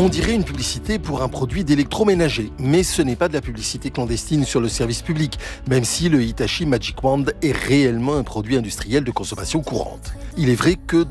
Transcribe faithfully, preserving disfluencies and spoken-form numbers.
On dirait une publicité pour un produit d'électroménager, mais ce n'est pas de la publicité clandestine sur le service public, même si le Hitachi Magic Wand est réellement un produit industriel de consommation courante. Il est vrai que